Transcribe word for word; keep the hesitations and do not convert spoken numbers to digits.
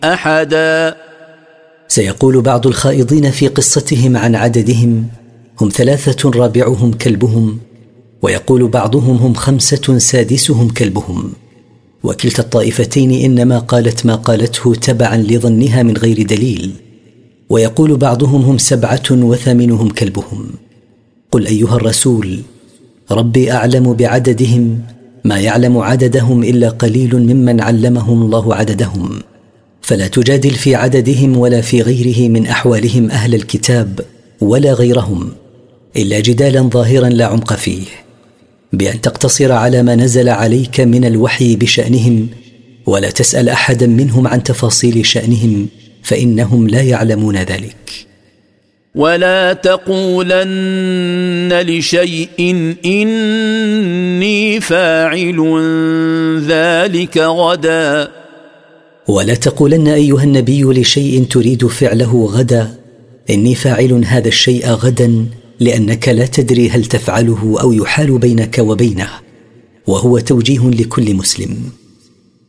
أحدا. سيقول بعض الخائضين في قصتهم عن عددهم: هم ثلاثة رابعهم كلبهم، ويقول بعضهم: هم خمسة سادسهم كلبهم. وكلتا الطائفتين إنما قالت ما قالته تبعا لظنها من غير دليل. ويقول بعضهم: هم سبعة وثامنهم كلبهم. قل أيها الرسول: ربي أعلم بعددهم، ما يعلم عددهم إلا قليل ممن علمهم الله عددهم. فلا تجادل في عددهم ولا في غيره من أحوالهم أهل الكتاب ولا غيرهم إلا جدالا ظاهرا لا عمق فيه، بأن تقتصر على ما نزل عليك من الوحي بشأنهم، ولا تسأل أحدا منهم عن تفاصيل شأنهم، فإنهم لا يعلمون ذلك. ولا تقولن لشيء إني فاعل ذلك غدا. ولا تقولن أيها النبي لشيء تريد فعله غدا: إني فاعل هذا الشيء غدا، لأنك لا تدري هل تفعله أو يحال بينك وبينه، وهو توجيه لكل مسلم.